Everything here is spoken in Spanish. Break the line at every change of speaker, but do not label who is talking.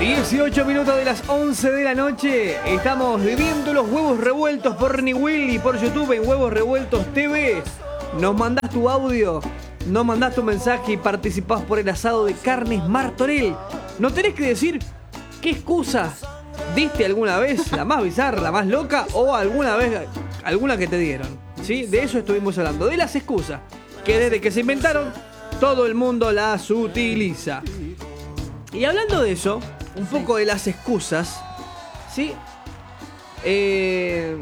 18 minutos de las 11 de la noche. Estamos viviendo los huevos revueltos por Niwil y por YouTube en Huevos Revueltos TV. Nos mandás tu audio, nos mandás tu mensaje y participás por el asado de carnes Martorell. No tenés que decir qué excusa diste alguna vez, la más bizarra, la más loca, o alguna que te dieron. ¿Sí? De eso estuvimos hablando, de las excusas, que desde que se inventaron, todo el mundo las utiliza. Y hablando de eso, un poco de las excusas, ¿sí?